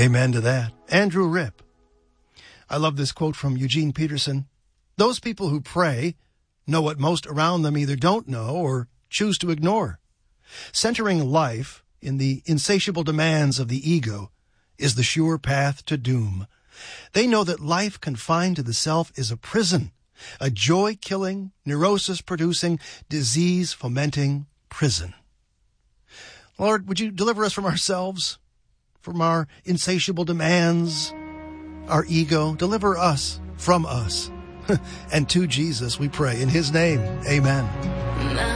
Amen to that. Andrew Ripp. I love this quote from Eugene Peterson. Those people who pray know what most around them either don't know or choose to ignore. Centering life in the insatiable demands of the ego is the sure path to doom. They know that life confined to the self is a prison, a joy-killing, neurosis-producing, disease-fomenting prison. Lord, would you deliver us from ourselves, from our insatiable demands, our ego? Deliver us from us. And to Jesus we pray. In his name, amen.